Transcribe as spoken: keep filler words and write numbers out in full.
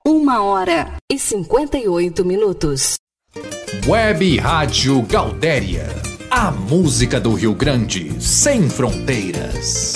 Uma hora e cinquenta e oito minutos. Web Rádio Gaudéria. A música do Rio Grande, sem fronteiras.